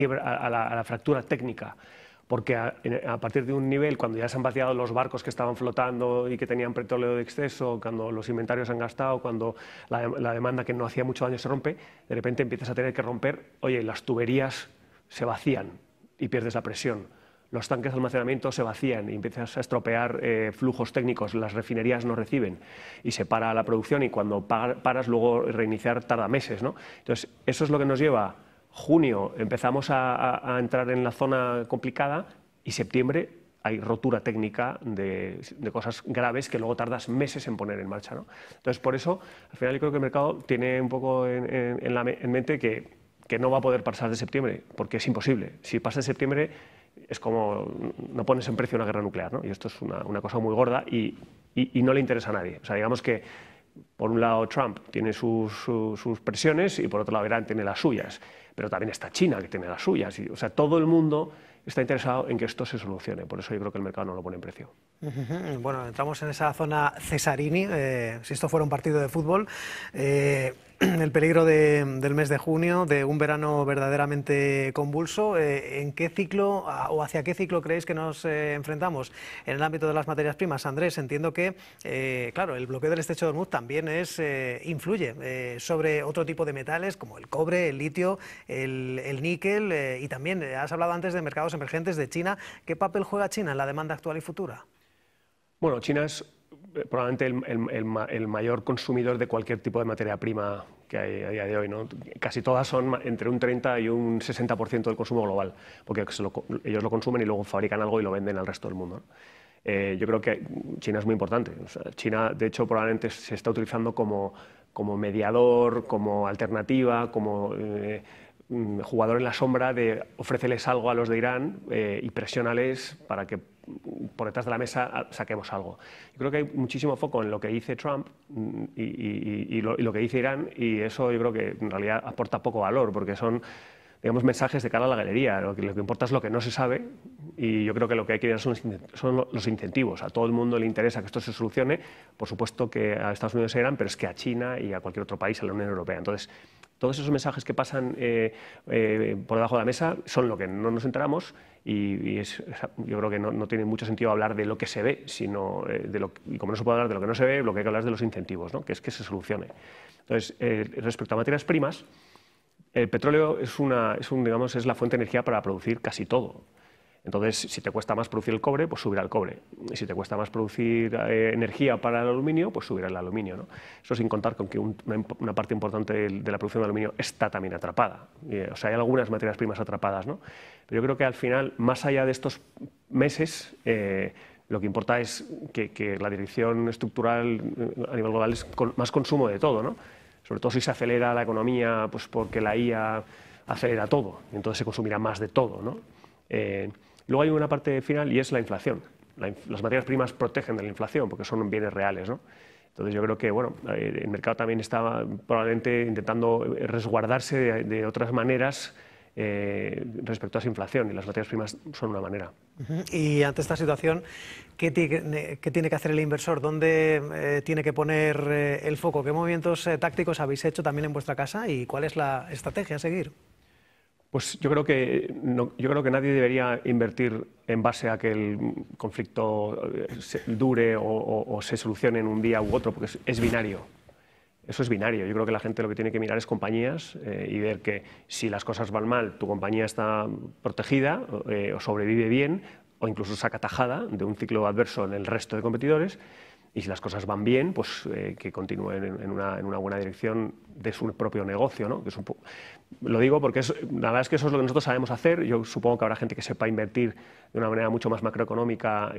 a la fractura técnica, porque a partir de un nivel, cuando ya se han vaciado los barcos que estaban flotando y que tenían petróleo de exceso, cuando los inventarios se han gastado, cuando la demanda que no hacía mucho daño se rompe, de repente empiezas a tener que romper, oye, las tuberías se vacían y pierdes la presión. Los tanques de almacenamiento se vacían y empiezas a estropear flujos técnicos, las refinerías no reciben y se para la producción, y cuando paras luego reiniciar tarda meses, ¿no? Entonces, eso es lo que nos lleva junio, empezamos a entrar en la zona complicada, y septiembre hay rotura técnica de cosas graves que luego tardas meses en poner en marcha, ¿no? Entonces, por eso, al final yo creo que el mercado tiene un poco en mente que no va a poder pasar de septiembre, porque es imposible. Si pasa de septiembre, es como no pones en precio una guerra nuclear, ¿no? Y esto es una cosa muy gorda y no le interesa a nadie. O sea, digamos que por un lado Trump tiene sus presiones y por otro lado Irán tiene las suyas, pero también está China, que tiene las suyas. O sea, todo el mundo está interesado en que esto se solucione. Por eso yo creo que el mercado no lo pone en precio. Bueno, entramos en esa zona Cesarini, si esto fuera un partido de fútbol. El peligro del mes de junio, de un verano verdaderamente convulso. ¿En qué ciclo o hacia qué ciclo creéis que nos enfrentamos en el ámbito de las materias primas? Andrés, entiendo que, claro, el bloqueo del estrecho de Hormuz también influye sobre otro tipo de metales como el cobre, el litio, el níquel, y también has hablado antes de mercados emergentes de China. ¿Qué papel juega China en la demanda actual y futura? Bueno, China es probablemente el mayor consumidor de cualquier tipo de materia prima que hay a día de hoy, ¿no? Casi todas son entre un 30 y un 60% del consumo global, porque ellos lo consumen y luego fabrican algo y lo venden al resto del mundo, ¿no? Yo creo que China es muy importante. O sea, China, de hecho, probablemente se está utilizando como mediador, como alternativa, como jugador en la sombra de ofrecerles algo a los de Irán y presiónales para que por detrás de la mesa saquemos algo. Yo creo que hay muchísimo foco en lo que dice Trump y lo que dice Irán, y eso yo creo que en realidad aporta poco valor, porque son, digamos, mensajes de cara a la galería. Lo que importa es lo que no se sabe, y yo creo que lo que hay que ver son los incentivos. A todo el mundo le interesa que esto se solucione, por supuesto que a Estados Unidos y a Irán, pero es que a China y a cualquier otro país, a la Unión Europea. Entonces, todos esos mensajes que pasan por debajo de la mesa son lo que no nos enteramos, y yo creo que no tiene mucho sentido hablar de lo que se ve, sino y como no se puede hablar de lo que no se ve, lo que hay que hablar es de los incentivos, ¿no? Que es que se solucione. Entonces, respecto a materias primas, el petróleo es la fuente de energía para producir casi todo. Entonces, si te cuesta más producir el cobre, pues subirá el cobre. Y si te cuesta más producir energía para el aluminio, pues subirá el aluminio, ¿no? Eso sin contar con que una parte importante de la producción de aluminio está también atrapada. O sea, hay algunas materias primas atrapadas, ¿no? Pero yo creo que al final, más allá de estos meses, lo que importa es que la dirección estructural a nivel global es más consumo de todo, ¿no? Sobre todo si se acelera la economía, pues porque la IA acelera todo, y entonces se consumirá más de todo, ¿no? Luego hay una parte final, y es la inflación. Las materias primas protegen de la inflación porque son bienes reales, ¿no? Entonces yo creo que bueno, el mercado también está probablemente intentando resguardarse de otras maneras respecto a esa inflación, y las materias primas son una manera. Y ante esta situación, ¿qué tiene que hacer el inversor? ¿Dónde tiene que poner el foco? ¿Qué movimientos tácticos habéis hecho también en vuestra casa y cuál es la estrategia a seguir? Pues yo creo que nadie debería invertir en base a que el conflicto dure o se solucione en un día u otro, porque es binario. Eso es binario. Yo creo que la gente lo que tiene que mirar es compañías y ver que si las cosas van mal, tu compañía está protegida o sobrevive bien, o incluso saca tajada de un ciclo adverso en el resto de competidores. Y si las cosas van bien, pues que continúen en una buena dirección de su propio negocio, ¿no? Que lo digo porque la verdad es que eso es lo que nosotros sabemos hacer. Yo supongo que habrá gente que sepa invertir de una manera mucho más macroeconómica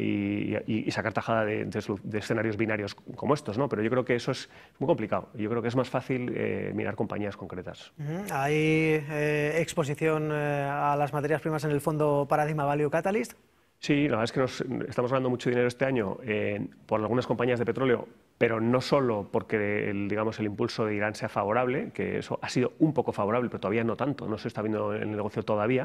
y sacar tajada de escenarios binarios como estos, ¿no? Pero yo creo que eso es muy complicado. Yo creo que es más fácil mirar compañías concretas. ¿Hay exposición a las materias primas en el fondo Paradigma Value Catalyst? Sí, la verdad es que estamos ganando mucho dinero este año por algunas compañías de petróleo, pero no solo porque el impulso de Irán sea favorable, que eso ha sido un poco favorable, pero todavía no tanto, no se está viendo en el negocio todavía,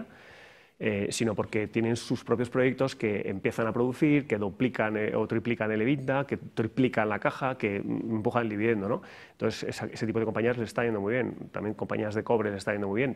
sino porque tienen sus propios proyectos que empiezan a producir, que duplican o triplican el EBITDA, que triplican la caja, que empujan el dividendo, ¿no? Entonces, ese tipo de compañías les está yendo muy bien. También compañías de cobre les está yendo muy bien.